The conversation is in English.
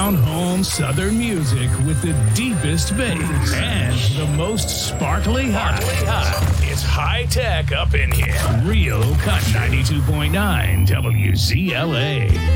down-home Southern music with the deepest bass and the most sparkly hot. It's high-tech up in here. Real Cut 92.9 WZLA.